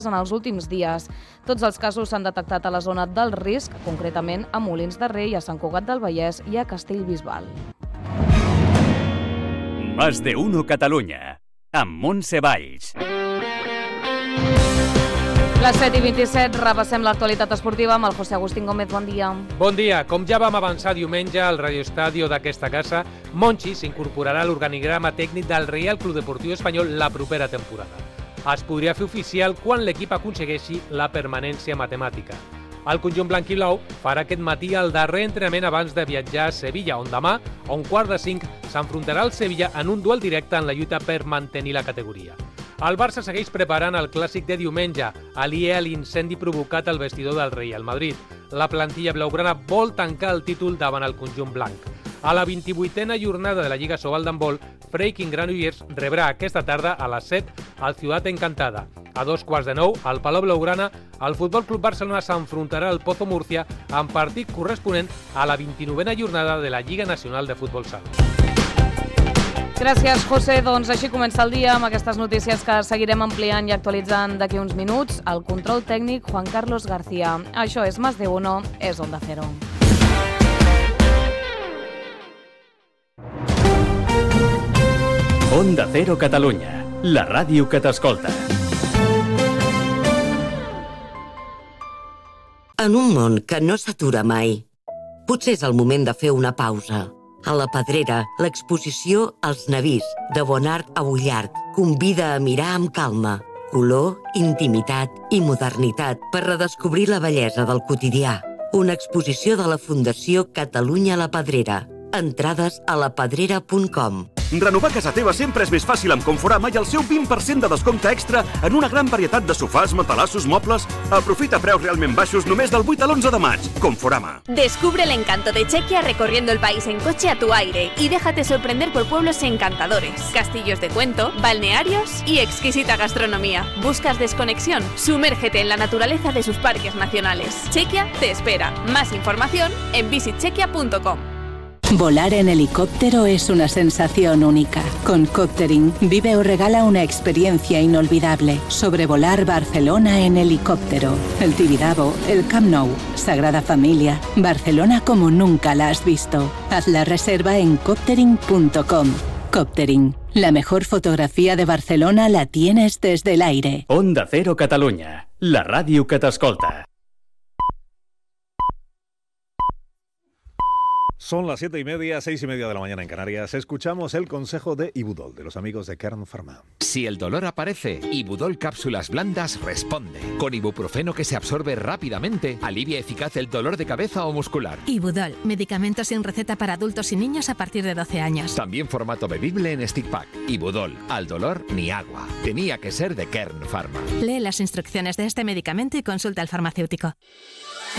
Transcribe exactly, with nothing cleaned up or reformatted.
en els últims dies. Tots els casos s'han detectat a la zona del risc, concretament a Molins de Rei, a Sant Cugat del Vallès i a Castellbisbal. Más de uno Catalunya, amb Montse Valls. Les set i vint-i-set, repassem l'actualitat esportiva amb el José Agustín Gómez. Bon dia. Bon dia. Com ja vam avançar diumenge al radioestadio d'aquesta casa, Monchi s'incorporarà a l'organigrama tècnic del Reial Club Deportiu Espanyol la propera temporada. Es podria fer oficial quan l'equip aconsegueixi la permanència matemàtica. El conjunt blanc i blau farà aquest matí el darrer entrenament abans de viatjar a Sevilla, on demà, a un quart de cinc, s'enfrontarà al Sevilla en un duel directe en la lluita per mantenir la categoria. El Barça segueix preparant el clàssic de diumenge, aliè a l'incendi provocat al vestidor del Real Madrid. La plantilla blaugrana vol tancar el títol davant el conjunt blanc. A la vint-i-vuitena jornada de la Lliga Sobal d'handbol, Freiking Granollers rebrà aquesta tarda a les set al Ciutat Encantada. A dos quarts de nou, al Palau Blaugrana, el Futbol Club Barcelona s'enfrontarà al Pozo Múrcia en partit corresponent a la vint-i-novena jornada de la Lliga Nacional de Futbol Sala. Gràcies, José. Doncs així comença el dia amb aquestes notícies que seguirem ampliant i actualitzant d'aquí uns minuts. El control tècnic, Juan Carlos García. Això és Más de Uno, és Onda Cero. Onda Cero Catalunya, la ràdio que t'escolta. En un món que no s'atura mai, potser és el moment de fer una pausa. A la Pedrera, l'exposició Els Navís, de Bonart a Ullart, convida a mirar amb calma, color, intimitat i modernitat per redescobrir la bellesa del quotidià. Una exposició de la Fundació Catalunya La Pedrera. Entrades a la pedrera punt com. Renovar casa teva sempre és més fàcil amb Conforama i el seu vint per cent de descompte extra en una gran varietat de sofàs, matalassos, mobles. Aprofita preus realment baixos només del vuit a l'onze de maig. Conforama. Descubre el encanto de Chequia recorriendo el país en coche a tu aire y déjate sorprender por pueblos encantadores, castillos de cuento, balnearios y exquisita gastronomía. ¿Buscas desconexión? Sumérgete en la naturaleza de sus parques nacionales. Chequia te espera. Más información en visit chequia punto com. Volar en helicóptero es una sensación única. Con Coptering, vive o regala una experiencia inolvidable. Sobrevolar Barcelona en helicóptero. El Tibidabo, el Camp Nou, Sagrada Familia, Barcelona como nunca la has visto. Haz la reserva en coptering punto com. Coptering, la mejor fotografía de Barcelona la tienes desde el aire. Onda Cero Catalunya, la ràdio que t'escolta. Son las siete y media, seis y media de la mañana en Canarias. Escuchamos el consejo de Ibudol, de los amigos de Kern Pharma. Si el dolor aparece, Ibudol Cápsulas Blandas responde. Con ibuprofeno que se absorbe rápidamente, alivia eficaz el dolor de cabeza o muscular. Ibudol, medicamento sin receta para adultos y niños a partir de doce años. También formato bebible en stick pack. Ibudol, al dolor ni agua. Tenía que ser de Kern Pharma. Lee las instrucciones de este medicamento y consulta al farmacéutico.